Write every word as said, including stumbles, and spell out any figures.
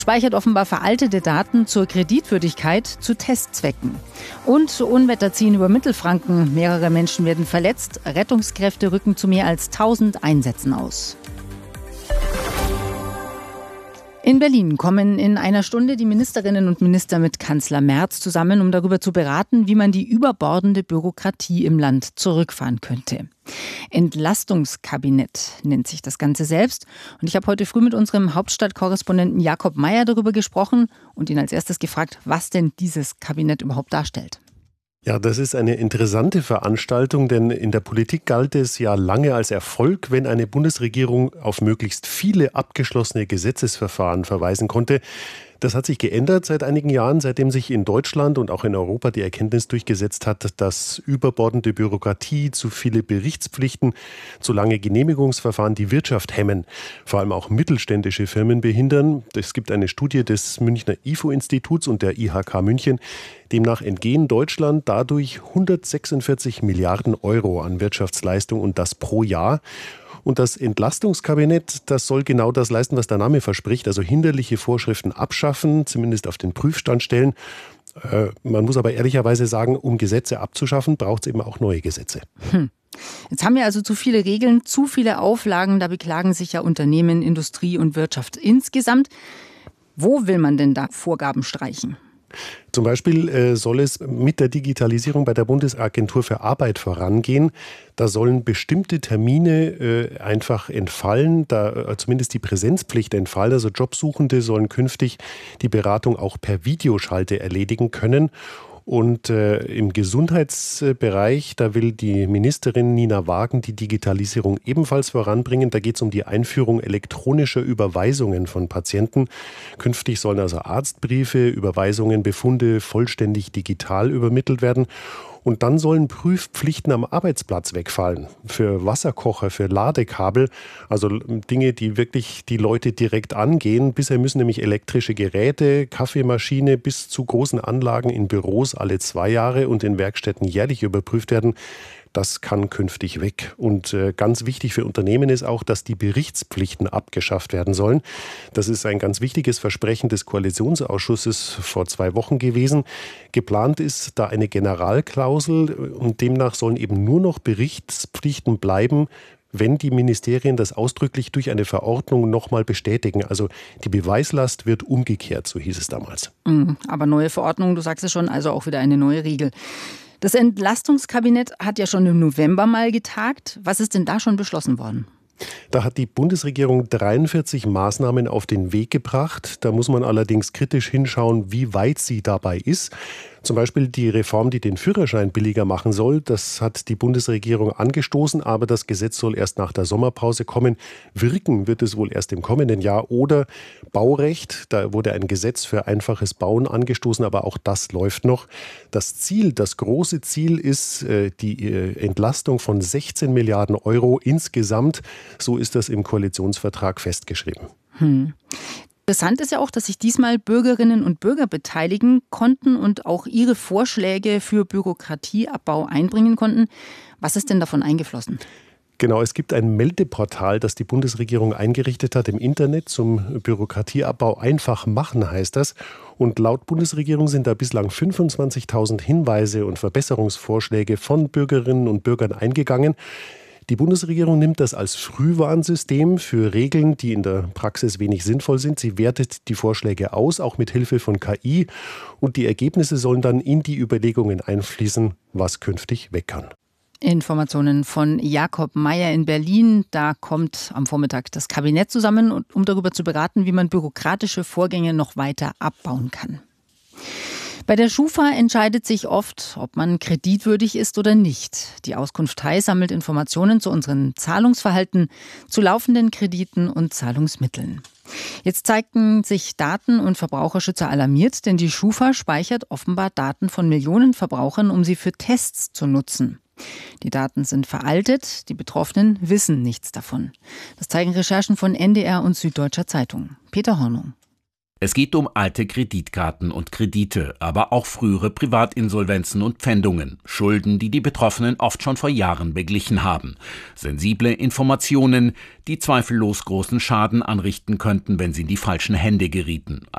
Speichert offenbar veraltete Daten zur Kreditwürdigkeit zu Testzwecken. Und Unwetter ziehen über Mittelfranken. Mehrere Menschen werden verletzt. Rettungskräfte rücken zu mehr als tausend Einsätzen aus. In Berlin kommen in einer Stunde die Ministerinnen und Minister mit Kanzler Merz zusammen, um darüber zu beraten, wie man die überbordende Bürokratie im Land zurückfahren könnte. Entlastungskabinett nennt sich das Ganze selbst. Und ich habe heute früh mit unserem Hauptstadtkorrespondenten Jakob Mayer darüber gesprochen und ihn als erstes gefragt, was denn dieses Kabinett überhaupt darstellt. Ja, das ist eine interessante Veranstaltung, denn in der Politik galt es ja lange als Erfolg, wenn eine Bundesregierung auf möglichst viele abgeschlossene Gesetzesverfahren verweisen konnte. Das hat sich geändert seit einigen Jahren, seitdem sich in Deutschland und auch in Europa die Erkenntnis durchgesetzt hat, dass überbordende Bürokratie, zu viele Berichtspflichten, zu lange Genehmigungsverfahren die Wirtschaft hemmen, vor allem auch mittelständische Firmen behindern. Es gibt eine Studie des Münchner I F O-Instituts und der I H K München. Demnach entgehen Deutschland dadurch hundertsechsundvierzig Milliarden Euro an Wirtschaftsleistung und das pro Jahr. Und das Entlastungskabinett, das soll genau das leisten, was der Name verspricht, also hinderliche Vorschriften abschaffen, zumindest auf den Prüfstand stellen. Äh, man muss aber ehrlicherweise sagen, um Gesetze abzuschaffen, braucht es eben auch neue Gesetze. Hm. Jetzt haben wir also zu viele Regeln, zu viele Auflagen, da beklagen sich ja Unternehmen, Industrie und Wirtschaft insgesamt. Wo will man denn da Vorgaben streichen? Zum Beispiel äh, soll es mit der Digitalisierung bei der Bundesagentur für Arbeit vorangehen. Da sollen bestimmte Termine äh, einfach entfallen, da äh, zumindest die Präsenzpflicht entfallen. Also Jobsuchende sollen künftig die Beratung auch per Videoschalte erledigen können. Und äh, im Gesundheitsbereich, da will die Ministerin Nina Wagen die Digitalisierung ebenfalls voranbringen. Da geht es um die Einführung elektronischer Überweisungen von Patienten. Künftig sollen also Arztbriefe, Überweisungen, Befunde vollständig digital übermittelt werden. Und dann sollen Prüfpflichten am Arbeitsplatz wegfallen. Für Wasserkocher, für Ladekabel, also Dinge, die wirklich die Leute direkt angehen. Bisher müssen nämlich elektrische Geräte, Kaffeemaschine bis zu großen Anlagen in Büros alle zwei Jahre und in Werkstätten jährlich überprüft werden. Das kann künftig weg. Und äh, ganz wichtig für Unternehmen ist auch, dass die Berichtspflichten abgeschafft werden sollen. Das ist ein ganz wichtiges Versprechen des Koalitionsausschusses vor zwei Wochen gewesen. Geplant ist da eine Generalklausel und demnach sollen eben nur noch Berichtspflichten bleiben, wenn die Ministerien das ausdrücklich durch eine Verordnung nochmal bestätigen. Also die Beweislast wird umgekehrt, so hieß es damals. Aber neue Verordnung, du sagst es schon, also auch wieder eine neue Regel. Das Entlastungskabinett hat ja schon im November mal getagt. Was ist denn da schon beschlossen worden? Da hat die Bundesregierung dreiundvierzig Maßnahmen auf den Weg gebracht. Da muss man allerdings kritisch hinschauen, wie weit sie dabei ist. Zum Beispiel die Reform, die den Führerschein billiger machen soll. Das hat die Bundesregierung angestoßen, aber das Gesetz soll erst nach der Sommerpause kommen. Wirken wird es wohl erst im kommenden Jahr. Oder Baurecht, da wurde ein Gesetz für einfaches Bauen angestoßen, aber auch das läuft noch. Das Ziel, das große Ziel ist die Entlastung von sechzehn Milliarden Euro insgesamt. So ist das im Koalitionsvertrag festgeschrieben. Hm. Interessant ist ja auch, dass sich diesmal Bürgerinnen und Bürger beteiligen konnten und auch ihre Vorschläge für Bürokratieabbau einbringen konnten. Was ist denn davon eingeflossen? Genau, es gibt ein Meldeportal, das die Bundesregierung eingerichtet hat im Internet zum Bürokratieabbau. Einfach machen heißt das. Und laut Bundesregierung sind da bislang fünfundzwanzigtausend Hinweise und Verbesserungsvorschläge von Bürgerinnen und Bürgern eingegangen. Die Bundesregierung nimmt das als Frühwarnsystem für Regeln, die in der Praxis wenig sinnvoll sind. Sie wertet die Vorschläge aus, auch mit Hilfe von K I. Und die Ergebnisse sollen dann in die Überlegungen einfließen, was künftig weg kann. Informationen von Jakob Mayer in Berlin. Da kommt am Vormittag das Kabinett zusammen, um darüber zu beraten, wie man bürokratische Vorgänge noch weiter abbauen kann. Bei der Schufa entscheidet sich oft, ob man kreditwürdig ist oder nicht. Die Auskunft H E I sammelt Informationen zu unserem Zahlungsverhalten, zu laufenden Krediten und Zahlungsmitteln. Jetzt zeigten sich Daten- und Verbraucherschützer alarmiert, denn die Schufa speichert offenbar Daten von Millionen Verbrauchern, um sie für Tests zu nutzen. Die Daten sind veraltet, die Betroffenen wissen nichts davon. Das zeigen Recherchen von N D R und Süddeutscher Zeitung. Peter Hornung. Es geht um alte Kreditkarten und Kredite, aber auch frühere Privatinsolvenzen und Pfändungen, Schulden, die die Betroffenen oft schon vor Jahren beglichen haben. Sensible Informationen, die zweifellos großen Schaden anrichten könnten, wenn sie in die falschen Hände gerieten.